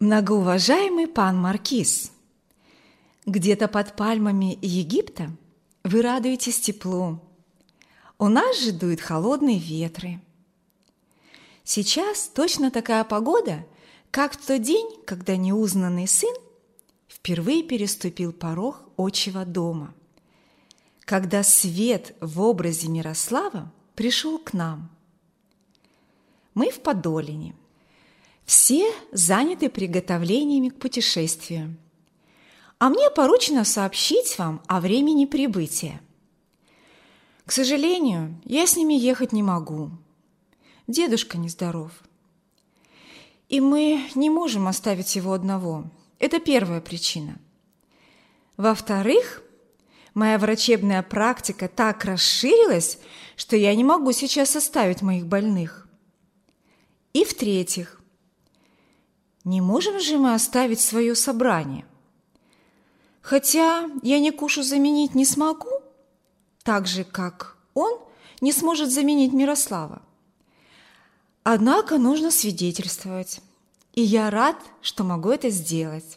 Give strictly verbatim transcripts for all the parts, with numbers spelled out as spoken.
Многоуважаемый пан Маркиз, где-то под пальмами Египта вы радуетесь теплу. У нас же дуют холодные ветры. Сейчас точно такая погода, как в тот день, когда неузнанный сын впервые переступил порог отчего дома, когда свет в образе Мирослава пришел к нам. Мы в Подолине. Все заняты приготовлениями к путешествию, а мне поручено сообщить вам о времени прибытия. К сожалению, я с ними ехать не могу. Дедушка нездоров. И мы не можем оставить его одного. Это первая причина. Во-вторых, моя врачебная практика так расширилась, что я не могу сейчас оставить моих больных. И в-третьих, не можем же мы оставить свое собрание. Хотя я Никушу заменить не смогу, так же, как он не сможет заменить Мирослава. Однако нужно свидетельствовать, и я рад, что могу это сделать.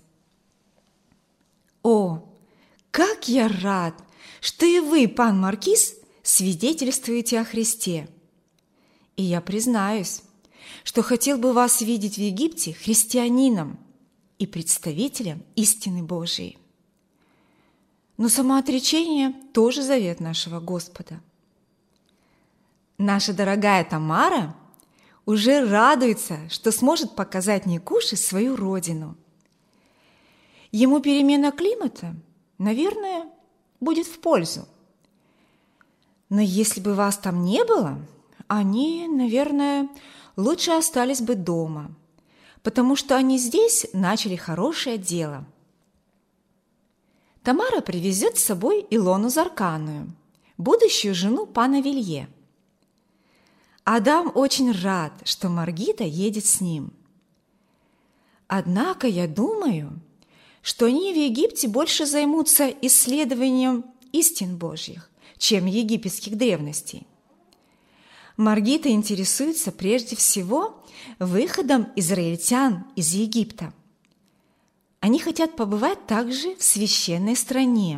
О, как я рад, что и вы, пан Маркиз, свидетельствуете о Христе. И я признаюсь, что хотел бы вас видеть в Египте христианином и представителем истины Божией. Но самоотречение тоже завет нашего Господа. Наша дорогая Тамара уже радуется, что сможет показать Никуше свою родину. Ему перемена климата, наверное, будет в пользу. Но если бы вас там не было, они, наверное, лучше остались бы дома, потому что они здесь начали хорошее дело. Тамара привезет с собой Илону Зарканую, будущую жену пана Вилье. Адам очень рад, что Маргита едет с ним. Однако я думаю, что они в Египте больше займутся исследованием истин Божьих, чем египетских древностей. Маргита интересуется прежде всего выходом израильтян из Египта. Они хотят побывать также в священной стране.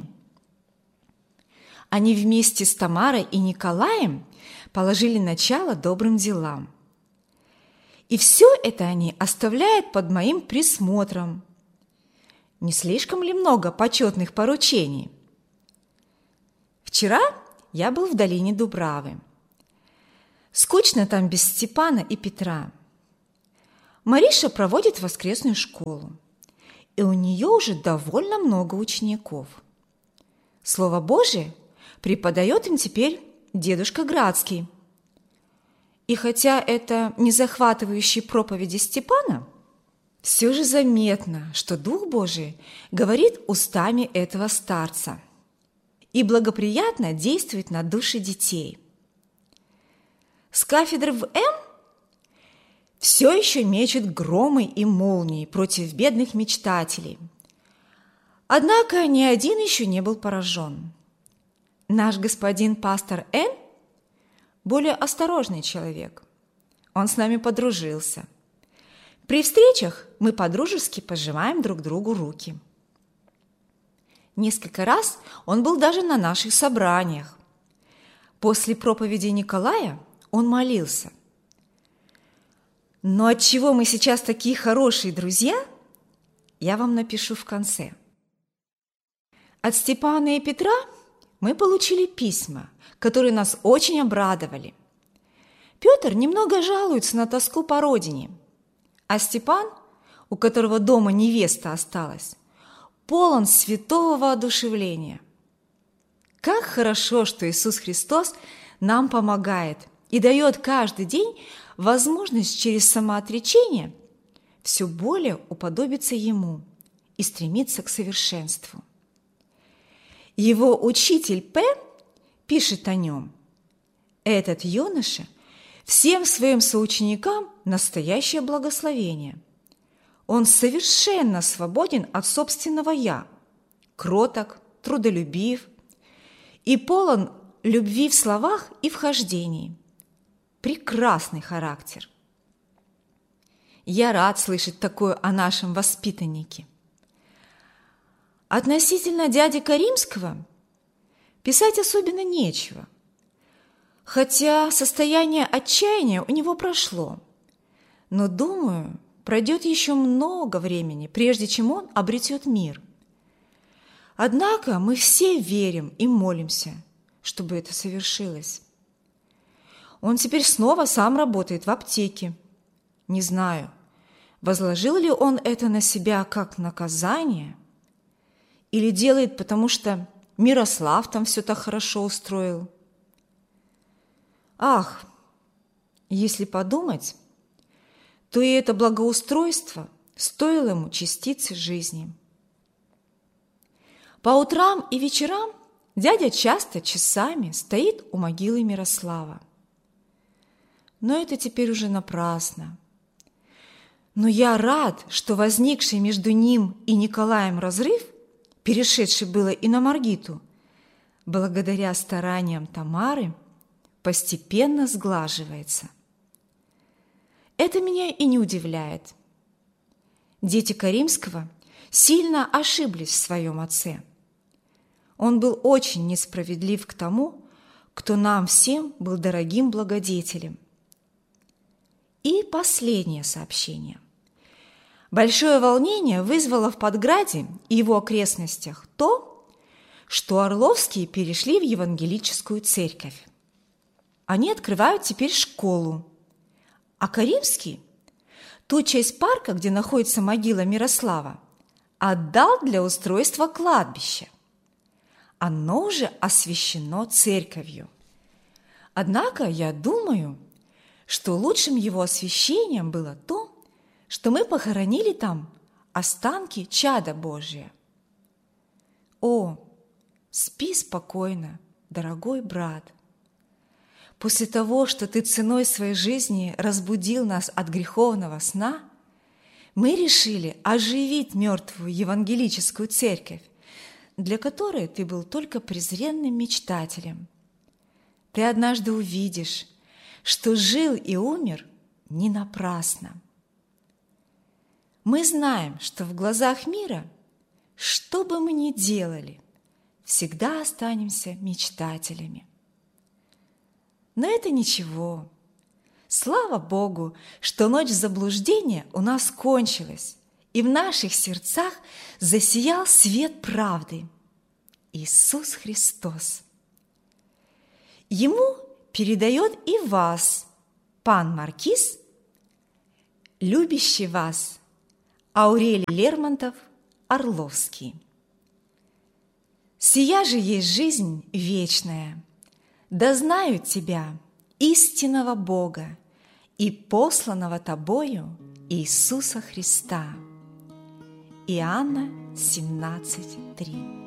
Они вместе с Тамарой и Николаем положили начало добрым делам. И все это они оставляют под моим присмотром. Не слишком ли много почетных поручений? Вчера я был в долине Дубравы. Скучно там без Степана и Петра. Мариша проводит воскресную школу, и у нее уже довольно много учеников. Слово Божие преподает им теперь дедушка Градский. И хотя это не захватывающие проповеди Степана, все же заметно, что Дух Божий говорит устами этого старца и благоприятно действует на души детей. С кафедры в М все еще мечут громы и молнии против бедных мечтателей. Однако ни один еще не был поражен. Наш господин пастор Н более осторожный человек. Он с нами подружился. При встречах мы подружески пожимаем друг другу руки. Несколько раз он был даже на наших собраниях. После проповеди Николая он молился. Но отчего мы сейчас такие хорошие друзья, я вам напишу в конце. От Степана и Петра мы получили письма, которые нас очень обрадовали. Петр немного жалуется на тоску по родине, а Степан, у которого дома невеста осталась, полон святого воодушевления. Как хорошо, что Иисус Христос нам помогает и дает каждый день возможность через самоотречение все более уподобиться Ему и стремиться к совершенству. Его учитель П. пишет о нем: «Этот юноша всем своим соученикам настоящее благословение. Он совершенно свободен от собственного «я», кроток, трудолюбив и полон любви в словах и в хождении. Прекрасный характер. Я рад слышать такое о нашем воспитаннике. Относительно дяди Каримского писать особенно нечего, хотя состояние отчаяния у него прошло. Но, думаю, пройдет еще много времени, прежде чем он обретет мир. Однако мы все верим и молимся, чтобы это совершилось. Он теперь снова сам работает в аптеке. Не знаю, возложил ли он это на себя как наказание или делает, потому что Мирослав там все так хорошо устроил. Ах, если подумать, то и это благоустройство стоило ему частицы жизни. По утрам и вечерам дядя часто часами стоит у могилы Мирослава. Но это теперь уже напрасно. Но я рад, что возникший между ним и Николаем разрыв, перешедший было и на Маргиту, благодаря стараниям Тамары, постепенно сглаживается. Это меня и не удивляет. Дети Каримского сильно ошиблись в своем отце. Он был очень несправедлив к тому, кто нам всем был дорогим благодетелем. И последнее сообщение. Большое волнение вызвало в Подграде и его окрестностях то, что Орловские перешли в евангелическую церковь. Они открывают теперь школу, а Каримский, ту часть парка, где находится могила Мирослава, отдал для устройства кладбища. Оно уже освящено церковью. Однако я думаю, что лучшим его освящением было то, что мы похоронили там останки чада Божия. О, спи спокойно, дорогой брат. После того, что ты ценой своей жизни разбудил нас от греховного сна, мы решили оживить мертвую евангелическую церковь, для которой ты был только презренным мечтателем. Ты однажды увидишь, что жил и умер не напрасно. Мы знаем, что в глазах мира, что бы мы ни делали, всегда останемся мечтателями. Но это ничего. Слава Богу, что ночь заблуждения у нас кончилась, и в наших сердцах засиял свет правды – Иисус Христос. Ему передает и вас, пан Маркиз, любящий вас, Аурелий Лермонтов, Орловский. Сия же есть жизнь вечная, да знают тебя, истинного Бога и посланного тобою Иисуса Христа. Иоанна семнадцать три.